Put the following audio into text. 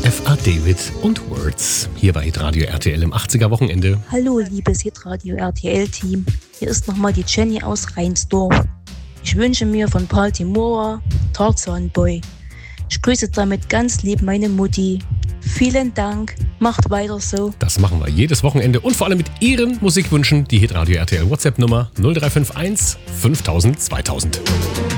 F.A. David und Words. Hier bei Hitradio RTL im 80er-Wochenende. Hallo, liebes Hitradio RTL-Team. Hier ist nochmal die Jenny aus Reinsdorf. Ich wünsche mir von Paul Timura Tarzan Boy. Ich grüße damit ganz lieb meine Mutti. Vielen Dank, macht weiter so. Das machen wir jedes Wochenende und vor allem mit Ihren Musikwünschen. Die Hitradio RTL WhatsApp-Nummer 0351 5000 2000.